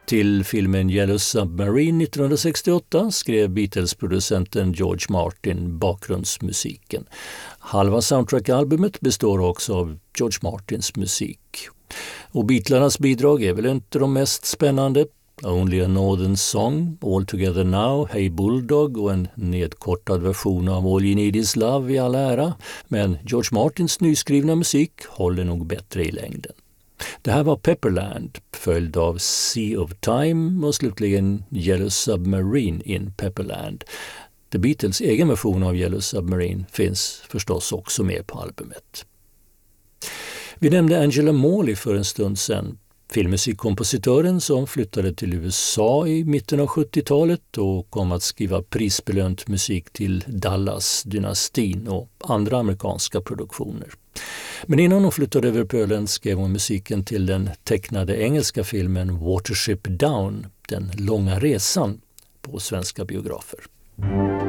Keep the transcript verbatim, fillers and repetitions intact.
Till filmen Yellow Submarine nittonhundrasextioåtta skrev Beatles-producenten George Martin bakgrundsmusiken. Halva soundtrack-albumet består också av George Martins musik. Och Beatlarnas bidrag är väl inte de mest spännande. Only a Northern Song, All Together Now, Hey Bulldog och en nedkortad version av All You Need Is Love i all ära. Men George Martins nyskrivna musik håller nog bättre i längden. Det här var Pepperland, följd av Sea of Time och slutligen Yellow Submarine in Pepperland. The Beatles egen version av Yellow Submarine finns förstås också med på albumet. Vi nämnde Angela Morley för en stund sedan. Filmmusikkompositören som flyttade till U S A i mitten av sjuttiotalet och kom att skriva prisbelönt musik till Dallas-dynastin och andra amerikanska produktioner. Men innan hon flyttade över pölen skrev hon musiken till den tecknade engelska filmen Watership Down, den långa resan, på svenska biografer.